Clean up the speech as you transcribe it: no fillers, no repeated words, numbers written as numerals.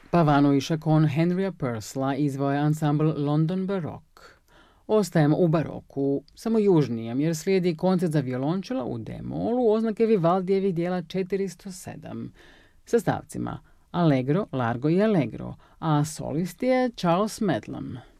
Pavano i šakon Henrya Purcella izveo je ansambl London Baroque. Ostajemo u baroku, samo južnijem, jer slijedi koncert za violončela u D-molu oznake Vivaldijevih dijela 407, sa stavcima Allegro, Largo i Allegro, a solist je Charles Medlam.